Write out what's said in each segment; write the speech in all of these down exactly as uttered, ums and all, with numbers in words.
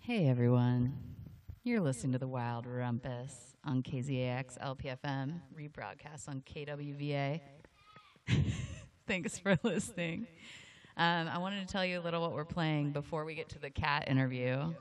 Hey everyone, you're listening to The Wild Rumpus on K Z A X L P F M, rebroadcast on K W V A. Thanks for listening. Um, I wanted to tell you a little what we're playing before we get to the cat interview.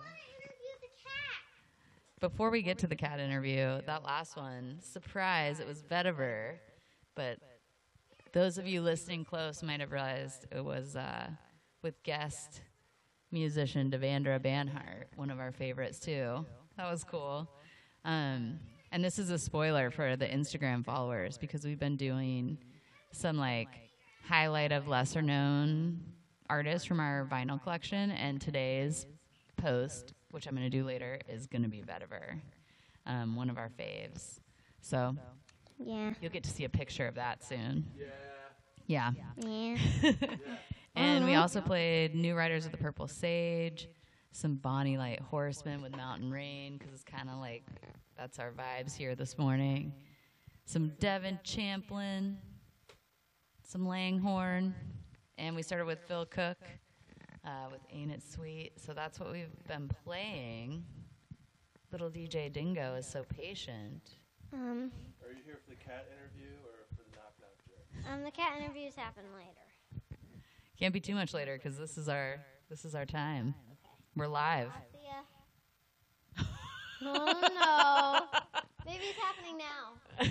Before we get to the cat interview, that last one, surprise, it was Vetiver, but those of you listening close might have realized it was uh, with guest musician Devandra Banhart, one of our favorites too. That was cool. Um, and this is a spoiler for the Instagram followers because we've been doing some like highlight of lesser known artists from our vinyl collection, and today's post, which I'm going to do later, is going to be Vetiver, um, one of our faves. So yeah, you'll get to see a picture of that soon. yeah, Yeah. yeah. And we also played New Riders of the Purple Sage, some Bonnie Light Horsemen with Mountain Rain, because it's kind of like, that's our vibes here this morning. Some Devin Champlin, some Langhorn, and we started with Phil Cook uh, with Ain't It Sweet. So that's what we've been playing. Little D J Dingo is so patient. Um, Are you here for the cat interview or for the knock knock joke? um, the cat interviews happen later. Can't be too much later because this is our this is our time. We're live. See ya. Oh no! Maybe it's happening now.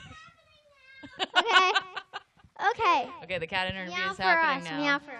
Okay. Okay. Okay, the cat interview Meow is for happening us. now. Meow for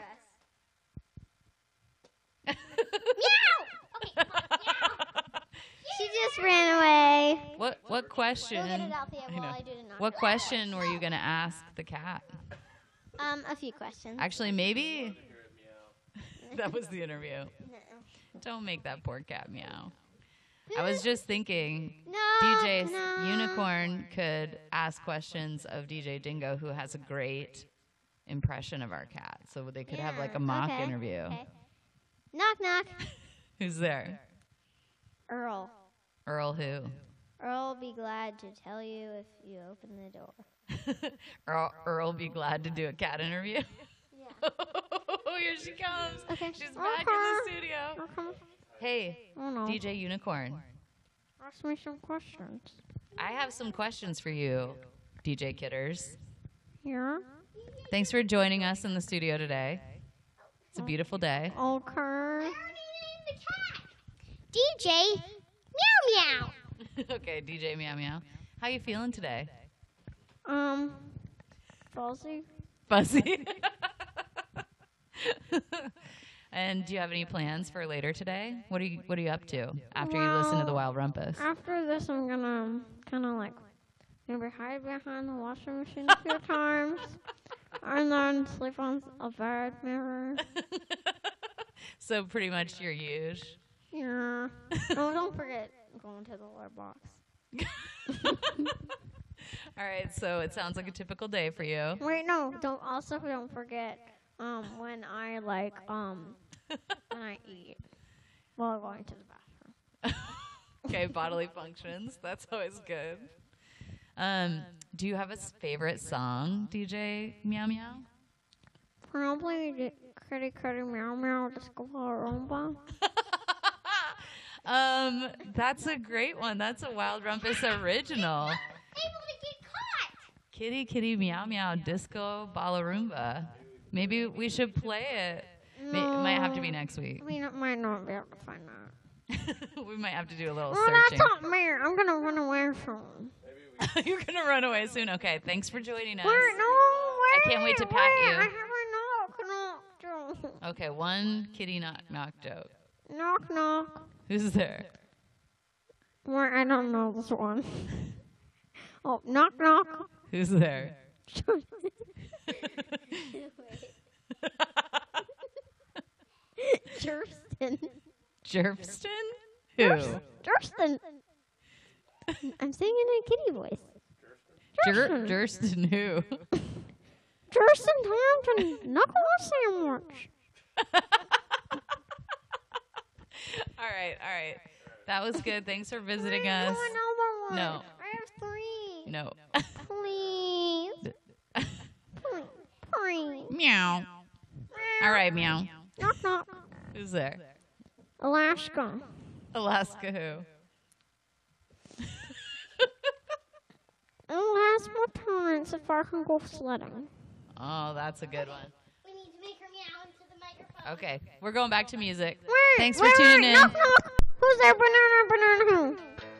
us. Meow. Okay. Come on, meow. She just ran away. What what question? Go get it out there I while know. I do the knock. What question were you gonna ask the cat? Um, a few questions. Actually, maybe Hear it meow. that was the interview. No. Don't make that poor cat meow. I was just thinking No. D J no. Unicorn could ask questions of D J Dingo, who has a great impression of our cat. So they could have like a Yeah, mock okay, interview. okay. Knock knock. Who's there? Earl. Earl who? Earl will be glad to tell you if you open the door. Earl, Earl be glad to do a cat interview. Yeah. Oh, here she comes. Okay. She's back in the studio. Okay. Hey, Oh no. D J Unicorn. Ask me some questions. I have some questions for you, D J Kidders. Yeah. Thanks for joining us in the studio today. It's a beautiful day. Okay. D J Meow Meow. Okay, D J Meow Meow. How you feeling today? Um. Fuzzy. Fuzzy. And do you have any plans for later today? What are you What are you up to after you listen to the Wild Rumpus? After this, I'm gonna kind of like maybe hide behind the washing machine a few times, and then sleep on a bed mirror. So pretty much your huge. Yeah. Oh, don't forget going to the litter box. All right, so it sounds like a typical day for you. Wait, no. Don't also don't forget um when I like um when I eat while going to the bathroom. Okay, bodily functions. That's always good. Um, do you have a s- favorite song, D J Meow Meow? Probably the Kitty Kitty Meow Meow Disco Ball Rumba. Um, that's a great one. That's a Wild Rumpus original. Able to get caught. Kitty Kitty Meow Meow Disco Ballarumba. Maybe we should play it. Ma- It might have to be next week. We not, might not be able to find that. We might have to do a little Well, searching. that's not me. I'm gonna run away from. You're gonna run away soon. Okay, thanks for joining us. Wait, no, wait. can't wait to pat wait, you. I have a knock, knock, joke. Okay, one kitty knock knock joke. Knock, knock. Who's there? Wait, I don't know this one. Oh, knock, knock. Who's there? Jurston. Jerpston? Who? Jurston. I'm singing in a kitty voice. Jer- Jurston. Jerston who? Jurston Thompson. Knuckle sandwich. All right, all right. That was good. Thanks for visiting Wait, us. no, another one. No. I have three. No. Please. Please. Please. Meow. All right, meow. Knock, knock. Who's there? Alaska. Alaska who? Alaska Torrance if I can go sledding. Oh, that's a good one. We need to make her meow into the microphone. Okay, we're going back to music. Wait, Thanks for wait, tuning wait, in. no, no. Who's there? Banana, banana, who?